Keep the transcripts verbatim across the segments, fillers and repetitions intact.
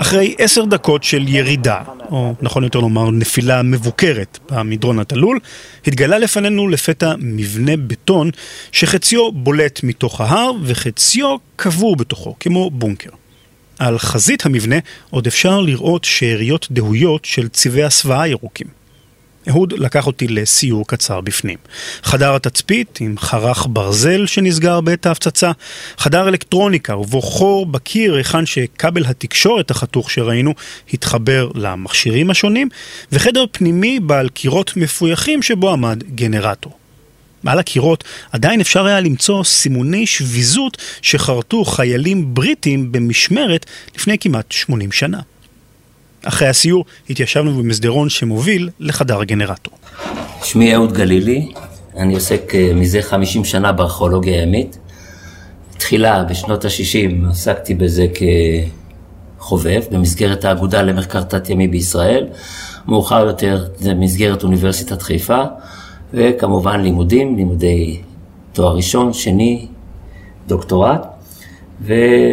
אחרי עשר דקות של ירידה, או נכון יותר לומר נפילה מבוקרת במדרון התלול, התגלה לפנינו לפתע מבנה בטון שחציו בולט מתוך ההר וחציו קבור בתוכו, כמו בונקר. על חזית המבנה עוד אפשר לראות שאריות דהויות של צבעי הסוואה ירוקים. אהוד לקח אותי לסיור קצר בפנים. חדר התצפית עם חרך ברזל שנסגר בעת ההפצצה, חדר אלקטרוניקה ובו חור בקיר היכן שכבל התקשורת החתוך שראינו התחבר למכשירים השונים, וחדר פנימי בעל קירות מפויחים שבו עמד גנרטור. מעל הקירות עדיין אפשר היה למצוא סימוני שביזות שחרטו חיילים בריטים במשמרת לפני כמעט שמונים שנה. אחרי הסיור התיישבנו במסדרון שמוביל לחדר הגנרטור. שמי אהוד גלילי, אני עוסק מזה חמישים שנה בארכיאולוגיה ימית. תחילה בשנות ה-שישים עסקתי בזה כחובב במסגרת האגודה למחקר תת ימי בישראל, מאוחר יותר במסגרת אוניברסיטת חיפה, וכמובן לימודים, לימודי תואר ראשון, שני, דוקטורט, ו...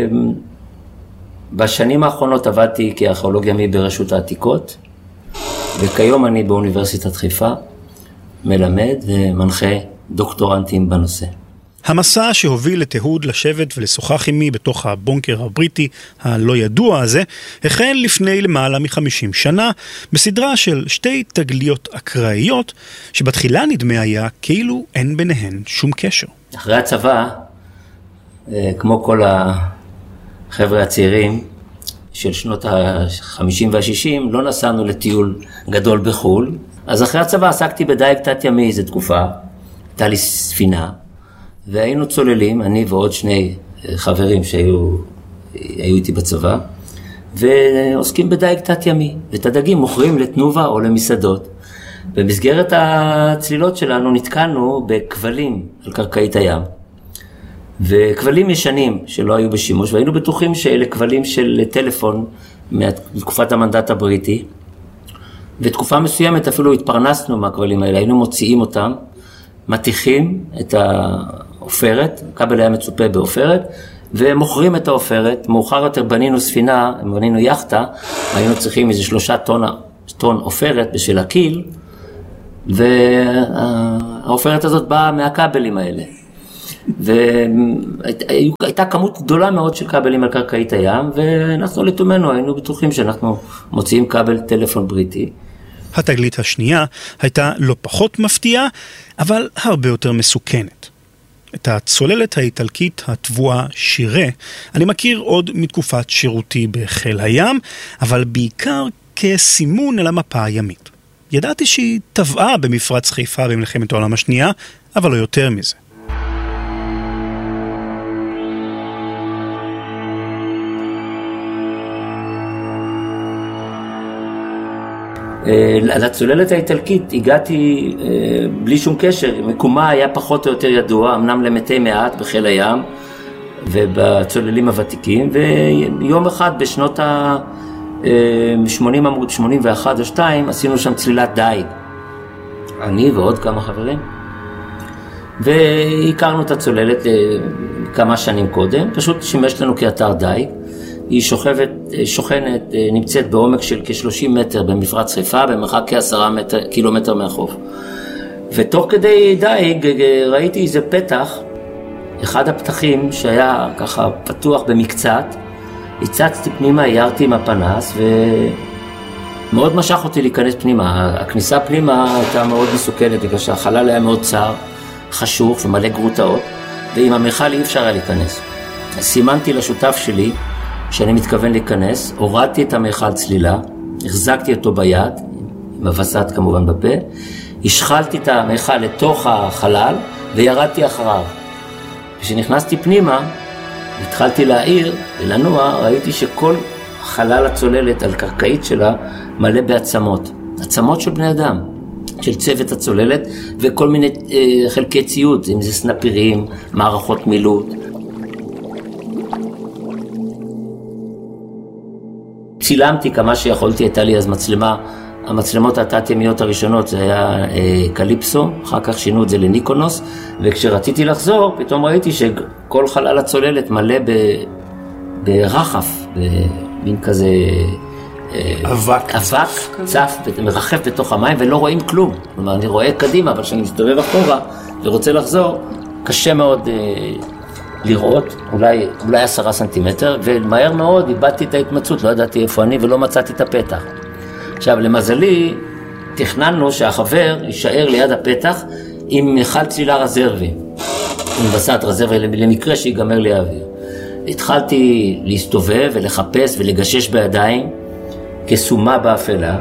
בשנים האחרונות עבדתי כארכיאולוג ימי ברשות העתיקות, וכיום אני באוניברסיטת חיפה, מלמד ומנחה דוקטורנטים בנושא. המסע שהוביל את אהוד לשבת ולשוחח עמי בתוך הבונקר הבריטי הלא ידוע הזה, החל לפני למעלה מחמישים שנה, בסדרה של שתי תגליות אקראיות, שבתחילה נדמה היה כאילו אין ביניהן שום קשר. אחרי הצבא, כמו כל ה... חבר'ה הצעירים של שנות ה-חמישים וה-שישים, לא נסענו לטיול גדול בחול. אז אחרי הצבא עסקתי בדייג תת ימי איזו תקופה, הייתה לי ספינה, והיינו צוללים, אני ועוד שני חברים שהיו היו איתי בצבא, ועוסקים בדייג תת ימי, ואת הדגים מוכרים לתנובה או למסעדות. במסגרת הצלילות שלנו נתקלנו בכבלים על קרקעית הים. וכבלים ישנים שלא היו בשימוש, והיינו בטוחים שאלה כבלים של טלפון מתקופת המנדט הבריטי, ותקופה מסוימת אפילו התפרנסנו מהכבלים האלה, היינו מוציאים אותם, מתיחים את האופרת, כבל היה מצופה באופרת, ומוכרים את האופרת. מאוחר יותר בנינו ספינה, בנינו יחטה, והיינו צריכים איזה שלושה טון, טון אופרת בשביל הקיל, והאופרת הזאת באה מהכבלים האלה. והייתה כמות גדולה מאוד של כבלים על קרקעית הים, ואנחנו לתומנו היינו בטוחים שאנחנו מוציאים כבל טלפון בריטי. התגלית השנייה הייתה לא פחות מפתיעה, אבל הרבה יותר מסוכנת. את הצוללת האיטלקית התבואה שירה אני מכיר עוד מתקופת שירותי בחיל הים, אבל בעיקר כסימון על המפה הימית. ידעתי שהיא טבעה במפרץ חיפה במלחמת העולם השנייה, אבל לא יותר מזה. לצוללת האיטלקית הגעתי בלי שום קשר, מקומה היה פחות או יותר ידוע, אמנם למתי מעט בחיל הים ובצוללים הוותיקים, ויום אחד בשנות ה-שמונים, שמונים ואחת או שתיים עשינו שם צלילת דייג, אני ועוד כמה חברים, והכרנו את הצוללת כמה שנים קודם, פשוט שימש לנו כאתר דייג. היא שוכבת, שוכנת, נמצאת בעומק של כ-שלושים מטר במפרץ חיפה, במרחק כ-עשרה קילומטר מהחוף. ותוך כדי דייג ראיתי איזה פתח, אחד הפתחים שהיה ככה פתוח במקצת, הצצתי פנימה, הערתי עם הפנס, ומאוד משך אותי להיכנס פנימה. הכניסה פנימה הייתה מאוד מסוכנת, בגלל שהחלל היה מאוד צר, חשוך ומלא גרוטאות, ועם המכל אי אפשר היה להיכנס. סימנתי לשותף שלי, שאני מתכוון להיכנס, הורדתי את המכל צלילה, החזקתי אותו ביד, עם הווסת כמובן בפה, השחלתי את המכל לתוך החלל וירדתי אחריו. כשנכנסתי פנימה, התחלתי להעיר ולנוע, ראיתי שכל חלל הצוללת על קרקעית שלה מלא בעצמות, עצמות של בני אדם, של צוות הצוללת וכל מיני אה, חלקי ציוד, אם זה סנפירים, מערכות מילוט. צילמתי כמה שיכולתי, הייתה לי אז מצלמה, המצלמות התת-ימיות הראשונות זה היה אה, קליפסו, אחר כך שינו את זה לניקונוס, וכשרציתי לחזור פתאום ראיתי שכל חלל הצוללת מלא ב, ברחף, ב, מין כזה אבק, אבק צף ומרחב בתוך המים ולא רואים כלום. כלומר, אני רואה קדימה, אבל כשאני מסתובב אחורה ורוצה לחזור, קשה מאוד לראות, אולי, אולי עשרה סנטימטר, ומהר מאוד איבדתי את ההתמצאות, לא ידעתי איפה אני ולא מצאתי את הפתח. עכשיו, למזלי, תכננו שהחבר יישאר ליד הפתח עם חל צלילה רזרבי, עם בסעת רזרבי למקרה שיגמר לי האוויר. התחלתי להסתובב ולחפש ולגשש בידיים כסומה באפלה,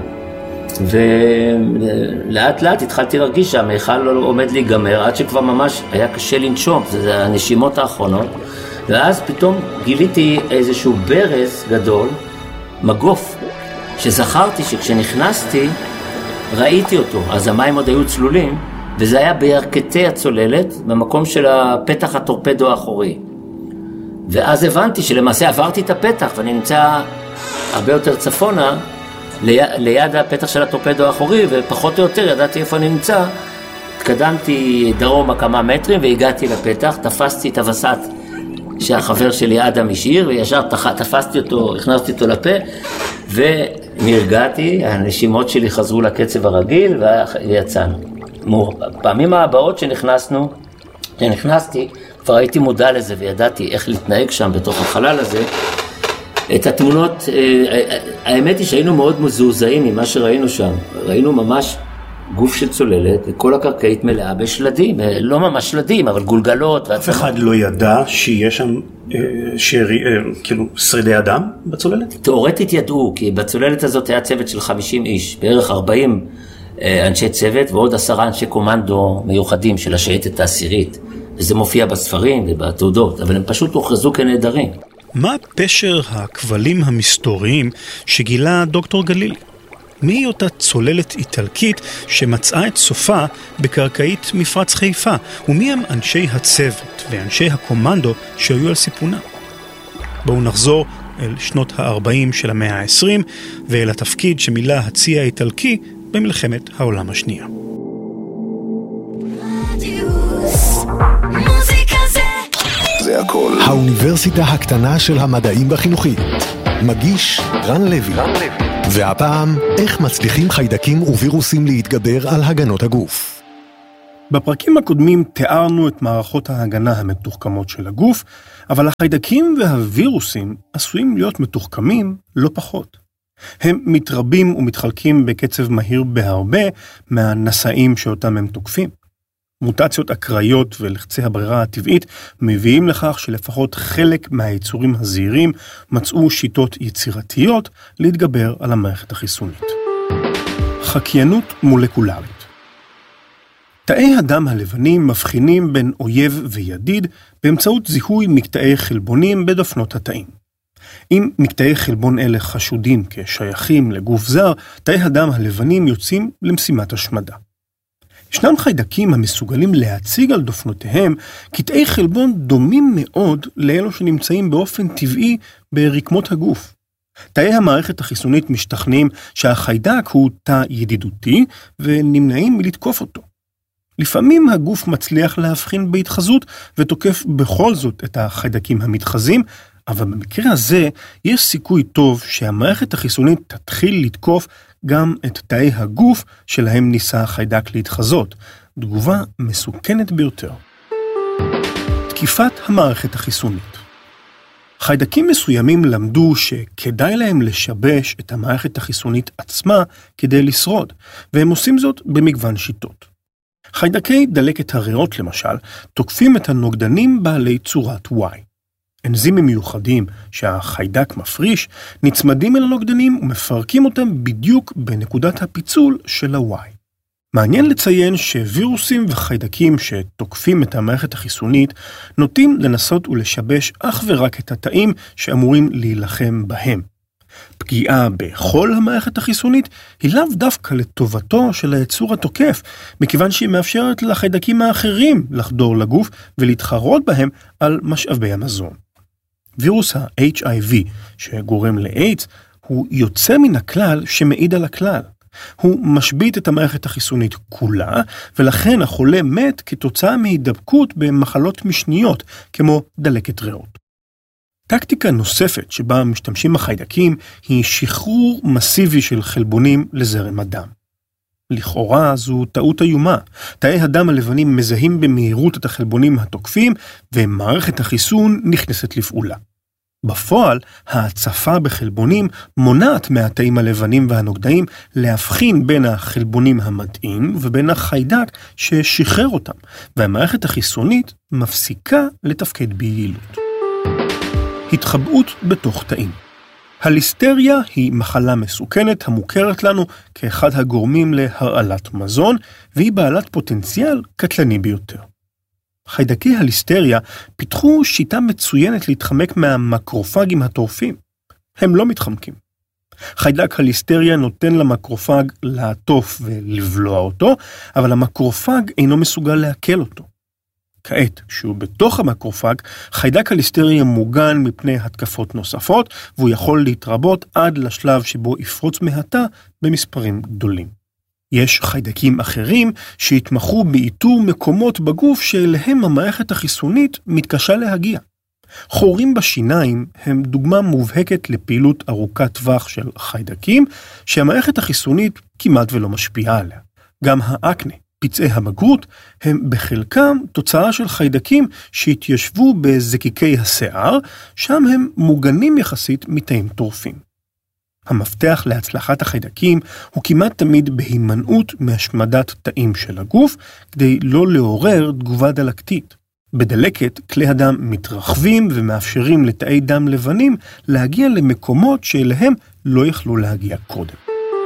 ולאט לאט התחלתי להרגיש שהמיכל לא עומד להיגמר, עד שכבר ממש היה קשה לנשום, זה הנשימות האחרונות, ואז פתאום גיליתי איזשהו ברז גדול, מגוף, שזכרתי שכשנכנסתי ראיתי אותו, אז המים עוד היו צלולים, וזה היה בירכתי הצוללת, במקום של הפתח הטורפדו האחורי. ואז הבנתי שלמעשה עברתי את הפתח, ואני נמצא הרבה יותר צפונה, ליד הפתח של הטורפדו האחורי, ופחות או יותר ידעתי איפה אני נמצא. התקדמתי דרומה כמה מטרים והגעתי לפתח, תפסתי את הווסת שהחבר שלי אדם השאיר, וישר תפסתי אותו, הכנסתי אותו לפה, ונרגעתי, הנשימות שלי חזרו לקצב הרגיל, ויצאנו. פעמים הבאות שנכנסנו, שנכנסתי, כבר הייתי מודע לזה, וידעתי איך להתנהג שם בתוך החלל הזה. את התמונות, האמת היא שהיינו מאוד מזועזעים ממה שראינו שם. ראינו ממש גוף של צוללת, וכל הקרקעית מלאה בשלדים, לא ממש שלדים, אבל גולגלות. אף אחד לא ידע שיש שם שרי, כאילו שרידי אדם בצוללת? תיאורטית ידעו, כי בצוללת הזאת היה צוות של חמישים איש, בערך ארבעים אנשי צוות, ועוד עשרה אנשי קומנדו מיוחדים של השייטת העשירית. וזה מופיע בספרים ובתעודות, אבל הם פשוט הוכרזו כנהדרים. מה פשר הכבלים המסתוריים שגילה דוקטור גלילי? מי אותה צוללת איטלקית שמצאה את סופה בקרקעית מפרץ חיפה? ומי הם אנשי הצוות ואנשי הקומנדו שהיו על סיפונה? בואו נחזור אל שנות ה-ארבעים של המאה ה-עשרים ואל התפקיד שמילא הצי האיטלקי במלחמת העולם השנייה. זה הכל. האוניברסיטה הקטנה של המדעים בחינוכית. מגיש רן לוי. רן לוי. והפעם, איך מצליחים חיידקים ווירוסים להתגבר על הגנות הגוף. בפרקים הקודמים תיארנו את מערכות ההגנה המתוחכמות של הגוף, אבל החיידקים והווירוסים עשויים להיות מתוחכמים לא פחות. הם מתרבים ומתחלקים בקצב מהיר בהרבה מהנשאים שאותם הם תוקפים. מוטציות אקראיות ולחצי הברירה הטבעית מביאים לכך שלפחות חלק מהיצורים הזהירים מצאו שיטות יצירתיות להתגבר על המערכת החיסונית. חקיינות מולקולרית. תאי הדם הלבנים מבחינים בין אויב וידיד באמצעות זיהוי מקטעי חלבונים בדפנות התאים. אם מקטעי חלבון אלה חשודים כשייכים לגוף זר, תאי הדם הלבנים יוצאים למשימת השמדה. ישנם חיידקים המסוגלים להציג על דופנותיהם קטעי חלבון דומים מאוד לאלו שנמצאים באופן טבעי ברקמות הגוף. תאי המערכת החיסונית משתכנעים שהחיידק הוא תא ידידותי ונמנעים מלתקוף אותו. לפעמים הגוף מצליח להבחין בהתחזות ותוקף בכל זאת את החיידקים המתחזים, אבל במקרה הזה יש סיכוי טוב שהמערכת החיסונית תתחיל לתקוף גם את תאי הגוף שלהם ניסה החיידק להתחזות. תגובה מסוכנת ביותר. תקיפת המערכת החיסונית. חיידקים מסוימים למדו שכדאי להם לשבש את המערכת החיסונית עצמה כדי לשרוד, והם עושים זאת במגוון שיטות. חיידקי דלקת הריאות למשל תוקפים את הנוגדנים בעלי צורת Y. אנזימים מיוחדים שהחיידק מפריש נצמדים אל הנוגדנים ומפרקים אותם בדיוק בנקודת הפיצול של ה-Y. מעניין לציין שווירוסים וחיידקים שתוקפים את המערכת החיסונית נוטים לנסות ולשבש אך ורק את התאים שאמורים להילחם בהם. פגיעה בכל המערכת החיסונית היא לאו דווקא לטובתו של היצור התוקף, מכיוון שהיא מאפשרת לחיידקים האחרים לחדור לגוף ולהתחרות בהם על משאבי המזון. וירוס ה-אייץ' איי וי שגורם לאיידס הוא יוצא מן הכלל שמעיד על הכלל. הוא משבית את המערכת החיסונית כולה, ולכן החולה מת כתוצאה מהידבקות במחלות משניות כמו דלקת ריאות. טקטיקה נוספת שבה משתמשים החיידקים היא שחרור מסיבי של חלבונים לזרם הדם. לכאורה זו טעות איומה. תאי הדם הלבנים מזהים במהירות את החלבונים התוקפים ומערכת החיסון נכנסת לפעולה. בפועל, ההצפה בחלבונים מונעת מהתאים הלבנים והנוגדאים להבחין בין החלבונים המתאים ובין החיידק ששחרר אותם, והמערכת החיסונית מפסיקה לתפקד ביעילות. התחבאות בתוך תאים. הליסטריה היא מחלה מסוכנת המוכרת לנו כאחד הגורמים להרעלת מזון, והיא בעלת פוטנציאל קטלני ביותר. חיידקי הליסטריה פיתחו שיטה מצוינת להתחמק מהמקרופגים הטורפים. הם לא מתחמקים. חיידק הליסטריה נותן למקרופג לעטוף ולבלוע אותו, אבל המקרופג אינו מסוגל לעכל אותו. כעת, כשהוא בתוך המקרופג, חיידק הליסטריה מוגן מפני התקפות נוספות, והוא יכול להתרבות עד לשלב שבו יפרוץ מהתא במספרים גדולים. יש חיידקים אחרים שהתמחו באיתור מקומות בגוף שאליהם המערכת החיסונית מתקשה להגיע. חורים בשיניים הם דוגמה מובהקת לפעילות ארוכת טווח של חיידקים, שהמערכת החיסונית כמעט ולא משפיעה עליה. גם האקנה, פצעי הבגרות, הם בחלקם תוצאה של חיידקים שהתיישבו בזקיקי השיער, שם הם מוגנים יחסית מתאים טורפים. המפתח להצלחת החיידקים הוא כמעט תמיד בהימנעות מהשמדת תאים של הגוף, כדי לא לעורר תגובה דלקתית. בדלקת, כלי הדם מתרחבים ומאפשרים לתאי דם לבנים להגיע למקומות שאליהם לא יכלו להגיע קודם.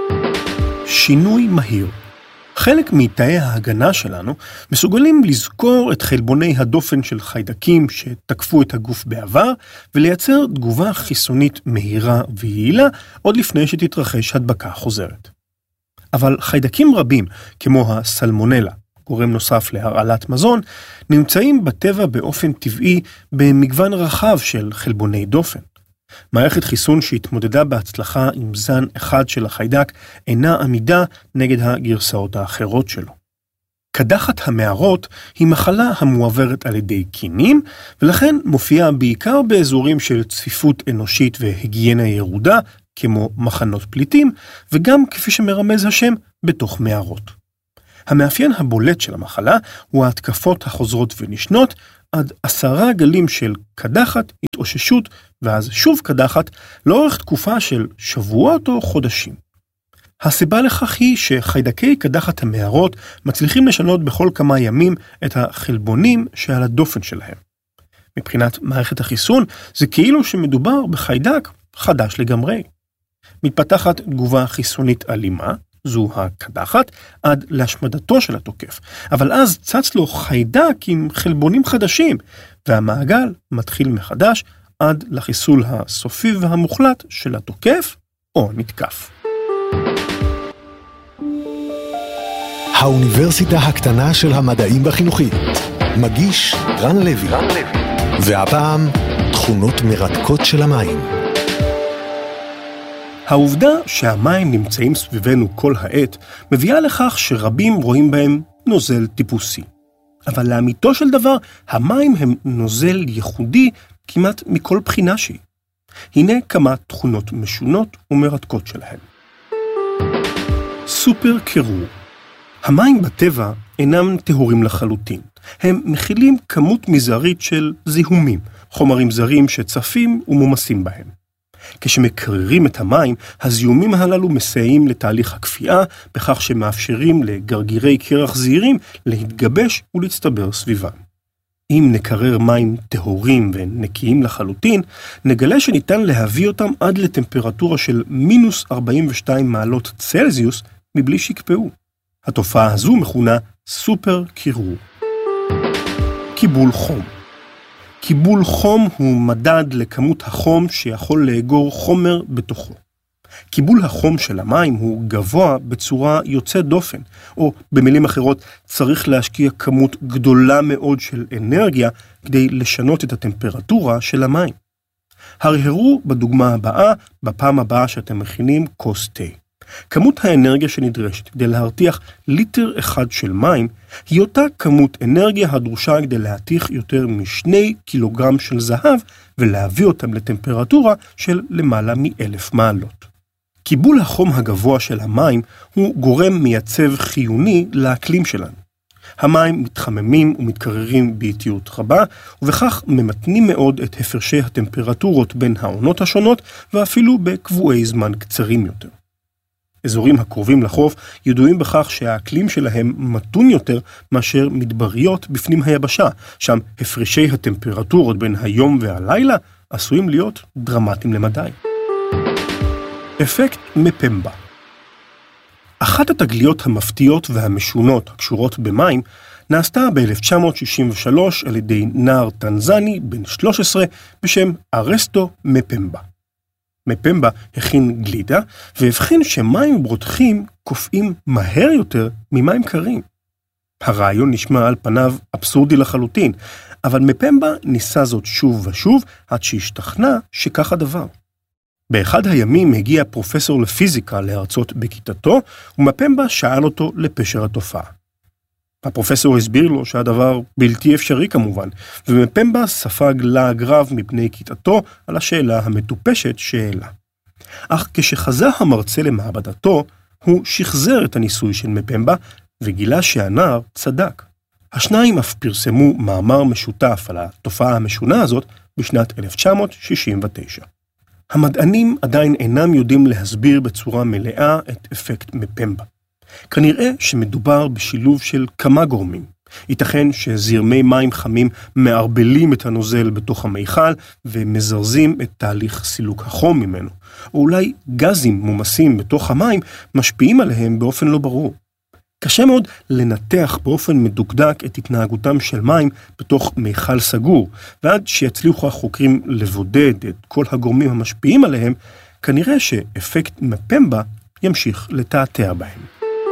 שינוי מהיר. חלק מתאי ההגנה שלנו מסוגלים לזכור את חלבוני הדופן של חיידקים שתקפו את הגוף בעבר, ולייצר תגובה חיסונית מהירה ויעילה עוד לפני שתתרחש הדבקה חוזרת. אבל חיידקים רבים, כמו הסלמונלה, גורם נוסף להרעלת מזון, נמצאים בטבע באופן טבעי במגוון רחב של חלבוני דופן. מערכת חיסון שהתמודדה בהצלחה עם זן אחד של החיידק אינה עמידה נגד הגרסאות האחרות שלו. קדחת המערות היא מחלה המועברת על ידי קינים, ולכן מופיעה בעיקר באזורים של צפיפות אנושית והיגיינה ירודה, כמו מחנות פליטים, וגם כפי שמרמז השם, בתוך מערות. המאפיין הבולט של המחלה הוא ההתקפות החוזרות ונשנות, עד עשרה גלים של קדחת, התאוששות, ואז שוב קדחת, לאורך תקופה של שבועות או חודשים. הסיבה לכך היא שחיידקי קדחת המערות מצליחים לשנות בכל כמה ימים את החלבונים שעל הדופן שלהם. מבחינת מערכת החיסון, זה כאילו שמדובר בחיידק חדש לגמרי. מתפתחת תגובה חיסונית אלימה, זו הקדחת, עד להשמדתו של התוקף. אבל אז צץ לו חיידק עם חלבונים חדשים, והמעגל מתחיל מחדש עד לחיסול הסופי והמוחלט של התוקף או נתקף. האוניברסיטה הקטנה של המדעים בחינוכית. מגיש רן לוי. והפעם תכונות מרתקות של המים. העובדה שהמים נמצאים סביבנו כל העת מביאה לכך שרבים רואים בהם נוזל טיפוסי. אבל לאמיתו של דבר, המים הם נוזל ייחודי כמעט מכל בחינה שהיא. הנה כמה תכונות משונות ומרתקות שלהם. סופר קירור. המים בטבע אינם טהורים לחלוטין. הם מכילים כמות מזערית של זיהומים, חומרים זרים שצפים ומומסים בהם. כשמקררים את המים, הזיהומים הללו מסייעים לתהליך הקפיאה, בכך שמאפשרים לגרגירי קרח זעירים להתגבש ולהצטבר סביבם. אם נקרר מים טהורים ונקיים לחלוטין, נגלה שניתן להביא אותם עד לטמפרטורה של מינוס ארבעים ושתיים מעלות צלזיוס מבלי שיקפאו. התופעה הזו מכונה סופר קירור. קיבול חום. קיבול חום הוא מדד לכמות החום שיכול לאגור חומר בתוכו. קיבול החום של המים הוא גבוה בצורה יוצאת דופן, או במילים אחרות צריך להשקיע כמות גדולה מאוד של אנרגיה כדי לשנות את הטמפרטורה של המים. הרהרו בדוגמה הבאה, בפעם הבאה שאתם מכינים כוס תה. כמות האנרגיה שנדרשת כדי להרתיח ליטר אחד של מים, היא אותה כמות אנרגיה הדרושה כדי להתיך יותר משני קילוגרם של זהב, ולהביא אותם לטמפרטורה של למעלה מאלף מעלות. קיבול החום הגבוה של המים הוא גורם מייצב חיוני לאקלים שלנו. המים מתחממים ומתקררים באיטיות רבה, ובכך ממתנים מאוד את הפרשי הטמפרטורות בין העונות השונות, ואפילו בקבועי זמן קצרים יותר. אזורים הקרובים לחוף ידועים בכך שהאקלים שלהם מתון יותר מאשר מדבריות בפנים היבשה, שם הפרשי הטמפרטורות בין היום והלילה עשויים להיות דרמטיים למדי. אפקט מפמבה. אחת התגליות המפתיעות והמשונות הקשורות במים נעשתה ב-אלף תשע מאות שישים ושלוש על ידי נער טנזני בן שלוש עשרה בשם ארסטו מפמבה. מפמבה הכין גלידה והבחין שמים ברותחים קופאים מהר יותר ממים קרים. הרעיון נשמע על פניו אבסורדי לחלוטין, אבל מפמבה ניסה זאת שוב ושוב עד שהשתכנע שכך הדבר. באחד הימים הגיע פרופסור לפיזיקה להרצות בכיתתו, ומפמבה שאל אותו לפשר התופעה. הפרופסור הסביר לו שהדבר בלתי אפשרי כמובן, ומפמבה ספג לעג רב מפני כיתתו על השאלה המטופשת שאלה. אך כשחזר המרצה למעבדתו, הוא שחזר את הניסוי של מפמבה, וגילה שהנער צדק. השניים אף פרסמו מאמר משותף על התופעה המשונה הזאת בשנת אלף תשע מאות שישים ותשע. המדענים עדיין אינם יודעים להסביר בצורה מלאה את אפקט מפמבה. כנראה שמדובר בשילוב של כמה גורמים. ייתכן שזרמי מים חמים מערבלים את הנוזל בתוך המיכל ומזרזים את תהליך סילוק החום ממנו. או אולי גזים מומסים בתוך המים משפיעים עליהם באופן לא ברור. קשה מאוד לנתח באופן מדוקדק את התנהגותם של מים בתוך מיכל סגור, ועד שיצליחו החוקרים לבודד את כל הגורמים המשפיעים עליהם, כנראה שאפקט מפמבה ימשיך לתעתע בהם.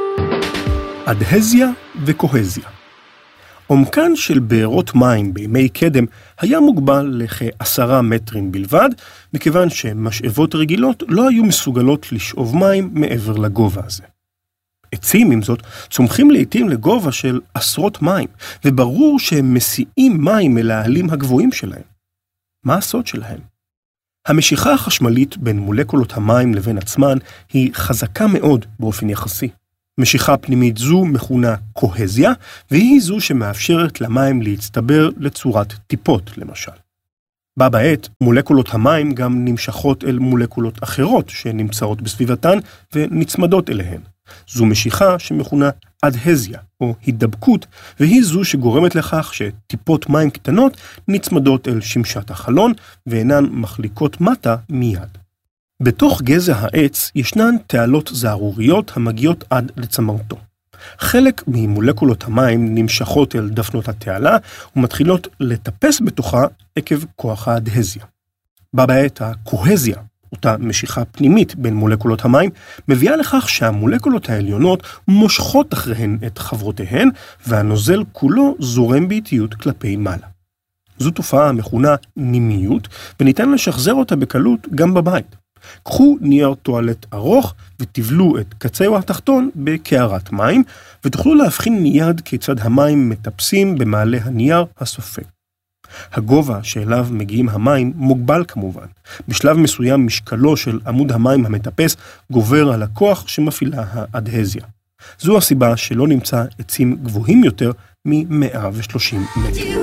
אדהזיה וקוהזיה. עומקן של בארות מים בימי קדם היה מוגבל לכעשרה מטרים בלבד, מכיוון שמשאבות רגילות לא היו מסוגלות לשאוב מים מעבר לגובה הזה. עצים עם זאת צומחים לעתים לגובה של עשרות מים, וברור שהם מסיעים מים אל העלים הגבוהים שלהם. מה הסוד שלהם? המשיכה החשמלית בין מולקולות המים לבין עצמן היא חזקה מאוד באופן יחסי. משיכה פנימית זו מכונה קוהזיה, והיא זו שמאפשרת למים להצטבר לצורת טיפות למשל. בה בעת, מולקולות המים גם נמשכות אל מולקולות אחרות שנמצאות בסביבתן ונצמדות אליהן. זו משיכה שמכונה אדהזיה או הידבקות, והיא זו שגורמת לכך שטיפות מים קטנות נצמדות אל שמשת החלון ואינן מחליקות מטה מיד. בתוך גזע העץ ישנן תעלות זערוריות המגיעות עד לצמרתו. חלק ממולקולות המים נמשכות אל דפנות התעלה ומתחילות לטפס בתוכה עקב כוח האדהזיה. בה בעת הקוהזיה, אותה משיכה פנימית בין מולקולות המים, מביאה לכך שהמולקולות העליונות מושכות אחריהן את חברותיהן, והנוזל כולו זורם באיטיות כלפי מעלה. זו תופעה המכונה נימיות, וניתן לשחזר אותה בקלות גם בבית. קחו נייר טואלט ארוך ותבלו את קצהו התחתון בקערת מים, ותוכלו להבחין מיד כיצד המים מטפסים במעלה הנייר הסופג. הגובה שאליו מגיעים המים מוגבל כמובן. בשלב מסוים משקלו של עמוד המים המטפס גובר על הכוח שמפעילה האדהזיה. זו הסיבה שלא נמצא עצים גבוהים יותר מ-מאה ושלושים מטר.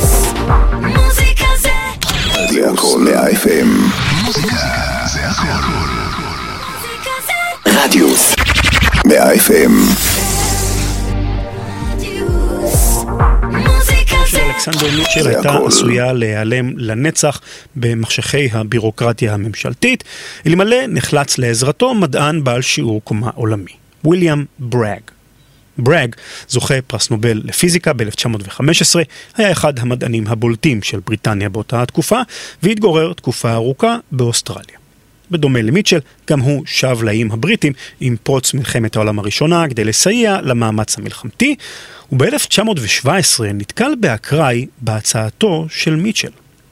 מוזיקה זה הכל ל-אף אם. מוזיקה זה הכל. רדיוס ב-אף אם. אלכסנדר מיטשל הייתה עשויה להיעלם לנצח במחשכי הבירוקרטיה הממשלתית, אלמלא נחלץ לעזרתו מדען בעל שיעור קומה עולמי, ויליאם ברג. ברג, זוכה פרס נובל לפיזיקה ב-אלף תשע מאות וחמש עשרה, היה אחד המדענים הבולטים של בריטניה באותה התקופה, והתגורר תקופה ארוכה באוסטרליה. בדומה למיטשל, גם הוא שב לאיים הבריטים עם פרוץ מלחמת העולם הראשונה כדי לסייע למאמץ המלחמתי, וב-אלף תשע מאות שבע עשרה נתקל באקראי בהצעתו של מיטשל.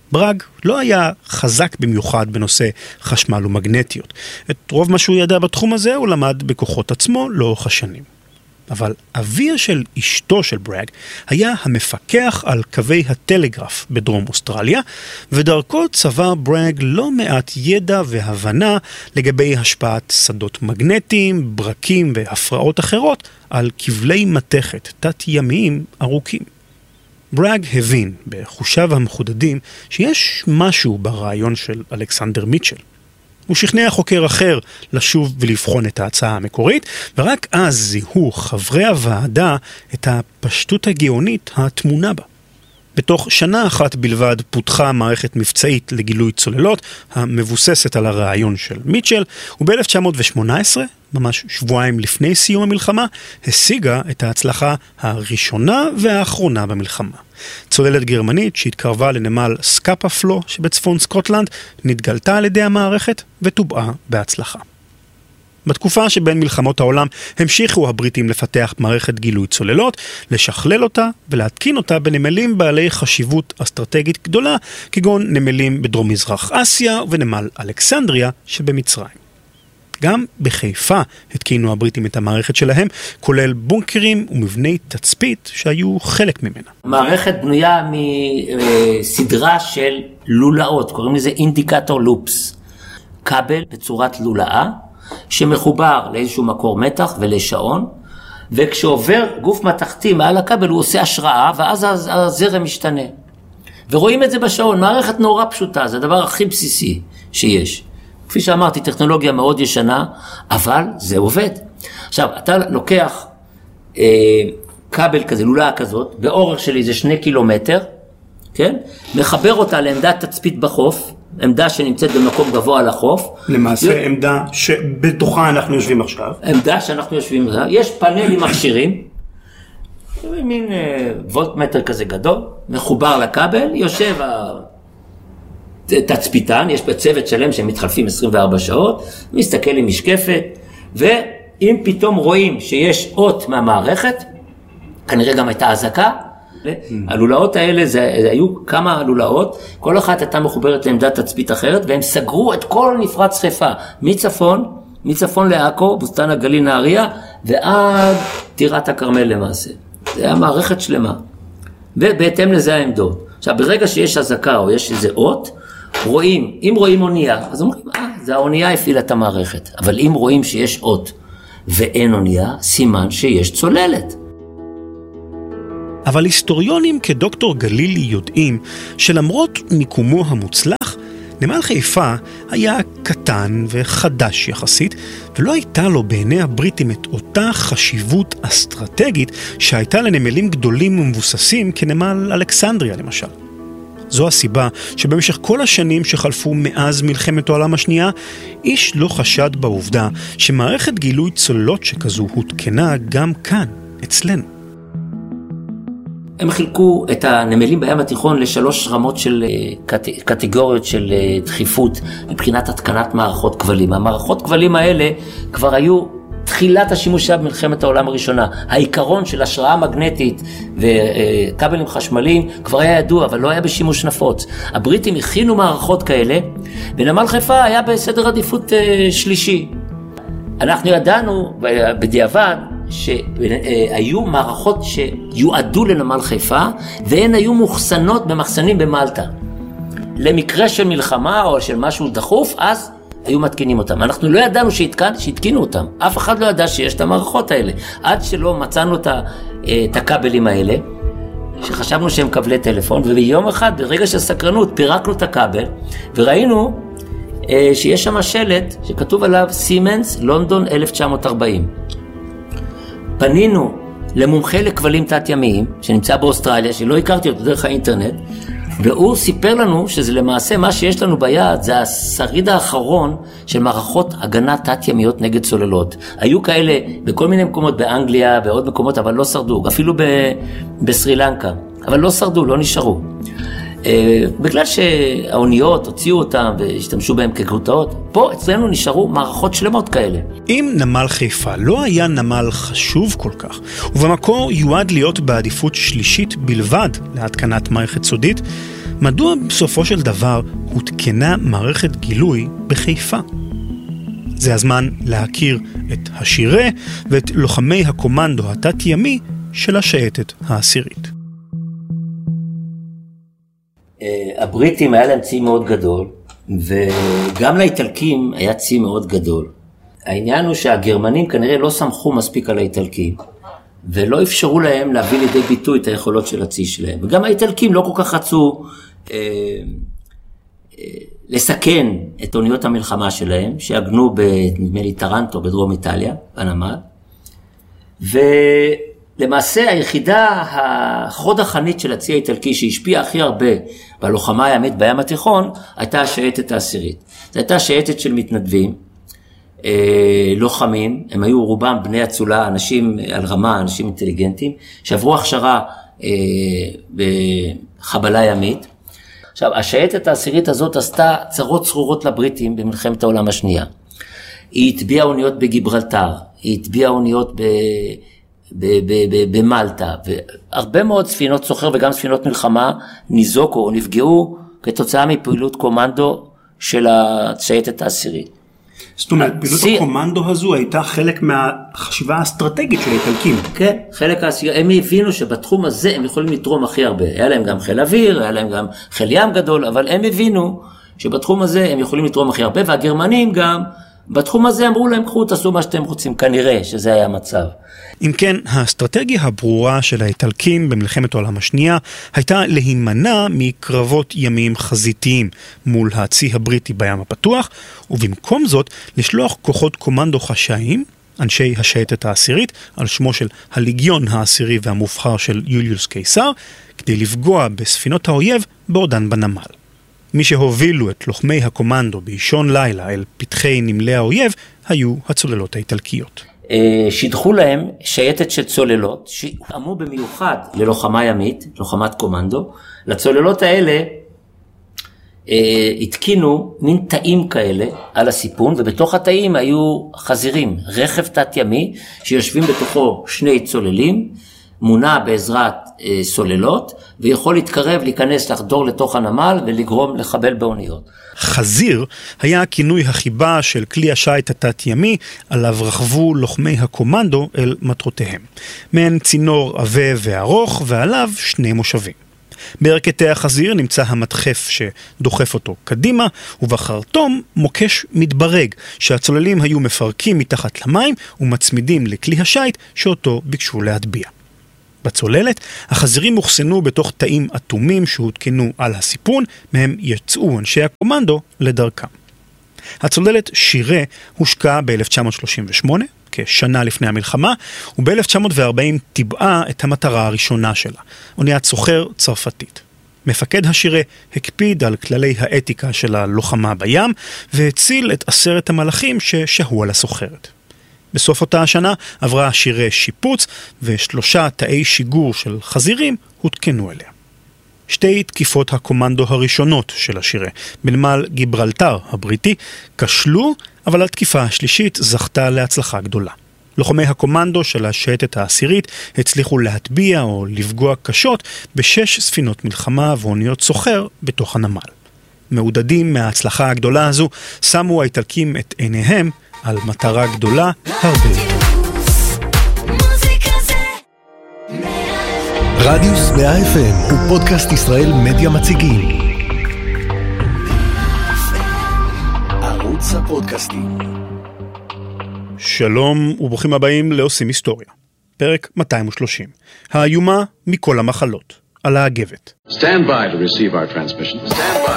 ברג לא היה חזק במיוחד בנושא חשמל ומגנטיות. את רוב מה שהוא ידע בתחום הזה הוא למד בכוחות עצמו לאורך השנים. אבל אביה של אשתו של ברג היה המפקח על קווי הטלגרף בדרום אוסטרליה, ודרכו צבר ברג לא מעט ידע והבנה לגבי השפעת שדות מגנטיים, ברקים והפרעות אחרות על כבלי מתכת תת-ימיים ארוכים. ברג הבין בחושיו המחודדים שיש משהו ברעיון של אלכסנדר מיטשל. הוא שכנע חוקר אחר לשוב ולבחון את ההצעה המקורית, ורק אז זיהו חברי הוועדה את הפשטות הגאונית התמונה בה. בתוך שנה אחת בלבד פותחה מערכת מבצעית לגילוי צוללות, המבוססת על הרעיון של מיטשל, וב-אלף תשע מאות שמונה עשרה, ממש שבועיים לפני סיום המלחמה, השיגה את ההצלחה הראשונה והאחרונה במלחמה. צוללת גרמנית שהתקרבה לנמל סקאפפלו שבצפון סקוטלנד, נתגלתה על ידי המערכת וטובעה בהצלחה. בתקופה שבין מלחמות העולם המשיכו הבריטים לפתח מערכת גילוי צוללות, לשכלל אותה ולהתקין אותה בנמלים בעלי חשיבות אסטרטגית גדולה, כגון נמלים בדרום מזרח אסיה ונמל אלכסנדריה שבמצרים. גם בחיפה התקינו הבריטים את המערכת שלהם, כולל בונקרים ומבני תצפית שהיו חלק ממנה. מערכת בנויה מסדרה של לולאות, קוראים לזה אינדיקטור לופס. כבל בצורת לולאה, שמחובר לאיזשהו מקור מתח ולשעון, וכשעובר גוף מתחתי מעל הכבל הוא עושה השראה, ואז הזרם משתנה. ורואים את זה בשעון, מערכת נורא פשוטה, זה הדבר הכי בסיסי שיש. כפי שאמרתי, טכנולוגיה מאוד ישנה, אבל זה עובד. עכשיו, אתה לוקח אה, כבל כזה, לולאה כזאת, באורך שלי זה שני קילומטר, כן? מחבר אותה לעמדת תצפית בחוף, עמדה שנמצאת במקום גבוה על החוף. למעשה י... עמדה שבתוכה אנחנו יושבים עכשיו. עמדה שאנחנו יושבים עכשיו. יש פאנל עם מכשירים, מין אה, וולטמטר כזה גדול, מחובר לכבל, יושב ה... תצפיתן, יש בצוות שלם שמתחלפים עשרים וארבע שעות, מסתכל עם משקפת, ואם פתאום רואים שיש אות מהמערכת, כנראה גם הייתה הזקה, הלולאות האלה, זה, זה היו כמה הלולאות, כל אחת הייתה מחוברת לעמדת תצפית אחרת, והם סגרו את כל מפרץ חיפה, מצפון, מצפון לעכו, בוסתן הגליל נהריה, ועד טירת הכרמל למעשה. זה היה מערכת שלמה, ובהתאם לזה העמדות. עכשיו, ברגע שיש הזקה או יש איזה אות, רואים, אם רואים אונייה, אז אומרים, אה, זה האונייה הפעילה את המערכת. אבל אם רואים שיש אות ואין אונייה, סימן שיש צוללת. אבל היסטוריונים כדוקטור גלילי יודעים שלמרות מיקומו המוצלח, נמל חיפה היה קטן וחדש יחסית, ולא הייתה לו בעיני הבריטים את אותה חשיבות אסטרטגית שהייתה לנמלים גדולים ומבוססים כנמל אלכסנדריה למשל. זו הסיבה שבמשך כל השנים שחלפו מאז מלחמת העולם השנייה, איש לא חשד בעובדה שמערכת גילוי צוללות שכזו הותקנה גם כאן, אצלנו. הם חילקו את הנמלים בים התיכון לשלוש רמות של קט... קטגוריות של דחיפות מבחינת התקנת מערכות כבלים. המערכות כבלים האלה כבר היו תחילת השימוש במלחמת העולם הראשונה. העיקרון של השראה מגנטית וכבלים חשמליים כבר היה ידוע, אבל לא היה בשימוש נפוץ. הבריטים הכינו מערכות כאלה, ונמל חיפה היה בסדר עדיפות שלישי. אנחנו ידענו בדיעבד שהיו מערכות שיועדו לנמל חיפה, והן היו מוחסנות במחסנים במלטה. למקרה של מלחמה או של משהו דחוף, אז היו מתקינים אותם. אנחנו לא ידענו שהתקן, שהתקינו אותם. אף אחד לא ידע שיש את המערכות האלה. עד שלא מצאנו את, את הכבלים האלה, שחשבנו שהם כבלי טלפון, וביום אחד, ברגע של סקרנות, פירקנו את הכבל, וראינו אה, שיש שם שלט שכתוב עליו סימנס, לונדון אלף תשע מאות ארבעים. פנינו למומחה לכבלים תת-ימיים, שנמצא באוסטרליה, שלא הכרתי אותו דרך האינטרנט, והוא סיפר לנו שזה למעשה מה שיש לנו ביד, זה השריד האחרון של מערכות הגנה תת-ימיות נגד צוללות. היו כאלה בכל מיני מקומות באנגליה, בעוד מקומות, אבל לא שרדו, אפילו ב- בסרילנקה, אבל לא שרדו, לא נשארו. בגלל שהאוניות הוציאו אותם והשתמשו בהם כגרוטאות, פה אצלנו נשארו מערכות שלמות כאלה. אם נמל חיפה לא היה נמל חשוב כל כך, ובמקור יועד להיות בעדיפות שלישית בלבד להתקנת מערכת סודית, מדוע בסופו של דבר הותקנה מערכת גילוי בחיפה? זה הזמן להכיר את השירה ואת לוחמי הקומנדו התת-ימי של השייטת העשירית. הבריטים היה להם צי מאוד גדול, וגם לאיטלקים היה צי מאוד גדול. העניין הוא שהגרמנים כנראה לא סמכו מספיק על האיטלקים, ולא אפשרו להם להביא לידי ביטוי את היכולות של הצי שלהם. וגם האיטלקים לא כל כך רצו אה, אה, לסכן את אוניות המלחמה שלהם, שעגנו בנדמה לי טרנטו בדרום איטליה, בנמל. ולמעשה היחידה, החוד החנית של הצי האיטלקי שהשפיעה הכי הרבה בלוחמה הימית בים התיכון, הייתה השייטת העשירית. זו הייתה שייטת של מתנדבים, אה, לוחמים, הם היו רובם בני אצולה, אנשים על רמה, אנשים אינטליגנטים, שעברו הכשרה אה, בחבלה ימית. עכשיו, השייטת העשירית הזאת עשתה צרות צרורות לבריטים במלחמת העולם השנייה. היא הטביעה אוניות בגיברלטר, היא הטביעה אוניות ב... במלטה, והרבה מאוד ספינות סוחר וגם ספינות מלחמה ניזוקו או נפגעו כתוצאה מפעילות קומנדו של השייטת העשירית. זאת אומרת, פעילות הקומנדו הזו הייתה חלק מהחשיבה האסטרטגית של האיטלקים. כן, חלק העשירית, הם הבינו שבתחום הזה הם יכולים לתרום הכי הרבה. היה להם גם חיל אוויר, היה להם גם חיל ים גדול, אבל הם הבינו שבתחום הזה הם יכולים לתרום הכי הרבה, והגרמנים גם בתחום הזה אמרו להם, קחו, תעשו מה שאתם רוצים, כנראה שזה היה המצב. אם כן, האסטרטגיה הברורה של האיטלקים במלחמת העולם השנייה הייתה להימנע מקרבות ימיים חזיתיים מול הצי הבריטי בים הפתוח, ובמקום זאת לשלוח כוחות קומנדו חשאיים, אנשי השייטת העשירית, על שמו של הליגיון העשירי והמובחר של יוליוס קיסר, כדי לפגוע בספינות האויב בעודן בנמל. מי שהובילו את לוחמי הקומנדו באישון לילה אל פתחי נמלי האויב היו הצוללות האיטלקיות. שידחו להם שייטת של צוללות שאמרו במיוחד ללוחמה ימית, לוחמת קומנדו. לצוללות האלה התקינו מין תאים כאלה על הסיפון, ובתוך התאים היו חזירים, רכב תת ימי שיושבים בתוכו שני צוללים, מונע בעזרת אה, סוללות, ויכול להתקרב, להיכנס, לחדור לתוך הנמל ולגרום לחבל באוניות. חזיר היה כינוי החיבה של כלי השייט התת-ימי, עליו רכבו לוחמי הקומנדו אל מטרותיהם. מעין צינור עבה וארוך, ועליו שני מושבים. בערכתי החזיר נמצא המדחף שדוחף אותו קדימה, ובחרטום מוקש מתברג, שהצוללים היו מפרקים מתחת למים ומצמידים לכלי השייט שאותו ביקשו להטביע. בצוללת, החזירים מוכסנו בתוך תאים אטומים שהותקנו על הסיפון, מהם יצאו אנשי הקומנדו לדרכם. הצוללת שירה הושקעה ב-אלף תשע מאות שלושים ושמונה, כשנה לפני המלחמה, וב-אלף תשע מאות וארבעים טיבעה את המטרה הראשונה שלה, אוניית סוחר צרפתית. מפקד השירה הקפיד על כללי האתיקה של הלוחמה בים, והציל את עשרת המלאכים ששהו על הסוחרת. בסוף אותה השנה עברה השירה שיפוץ, ושלושה תאי שיגור של חזירים הותקנו אליה. שתי תקיפות הקומנדו הראשונות של השירה, בנמל גיברלטר הבריטי, כשלו, אבל התקיפה השלישית זכתה להצלחה גדולה. לוחמי הקומנדו של השייטת העשירית הצליחו להטביע או לפגוע קשות בשש ספינות מלחמה ואוניות סוחר בתוך הנמל. מעודדים מההצלחה הגדולה הזו, שמו האיטלקים את עיניהם על מטרה גדולה הרבה. רדיוס מאה אף אם הוא פודקאסט ישראל מדיה מציגים. ערוץ הפודקאסטים. שלום וברוכים הבאים לעושים היסטוריה. פרק מאתיים ושלושים. האיומה מכל המחלות. על האגבת. Stand by to receive our transmission. Stand by.